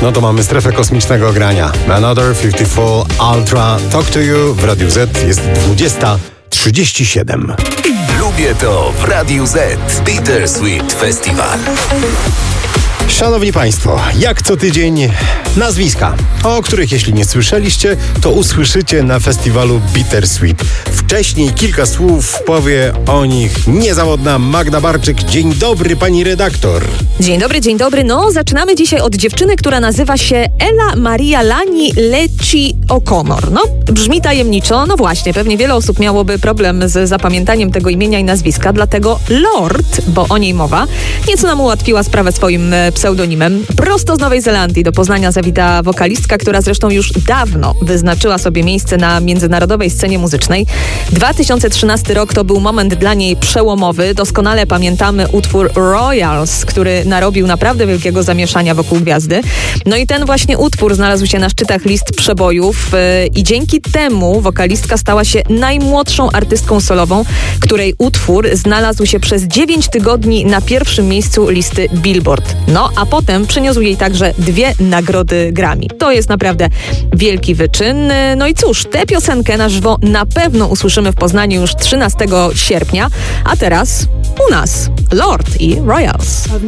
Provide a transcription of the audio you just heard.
No to mamy strefę kosmicznego grania. Another 54 Ultra Talk to You w Radiu Z jest 20:37. Lubię to w Radiu Z. Bittersweet Festival. Szanowni Państwo, jak co tydzień nazwiska, o których jeśli nie słyszeliście, to usłyszycie na festiwalu Bittersweet. Wcześniej kilka słów powie o nich niezawodna Magda Barczyk. Dzień dobry, pani redaktor. Dzień dobry, dzień dobry. No, zaczynamy dzisiaj od dziewczyny, która nazywa się Ella Maria Lani Leci O'Connor. No, brzmi tajemniczo, no właśnie, pewnie wiele osób miałoby problem z zapamiętaniem tego imienia i nazwiska, dlatego Lord, bo o niej mowa, nieco nam ułatwiła sprawę swoim pseudonimem. Prosto z Nowej Zelandii do Poznania zawita wokalistka, która zresztą już dawno wyznaczyła sobie miejsce na międzynarodowej scenie muzycznej. 2013 rok to był moment dla niej przełomowy. Doskonale pamiętamy utwór Royals, który narobił naprawdę wielkiego zamieszania wokół gwiazdy. No i ten właśnie utwór znalazł się na szczytach list przebojów i dzięki temu wokalistka stała się najmłodszą artystką solową, której utwór znalazł się przez 9 tygodni na pierwszym miejscu listy Billboard. No, a potem przyniósł jej także 2 nagrody Grammy. To jest naprawdę wielki wyczyn. No i cóż, tę piosenkę na żywo na pewno usłyszymy w Poznaniu już 13 sierpnia, a teraz u nas Lord i Royals.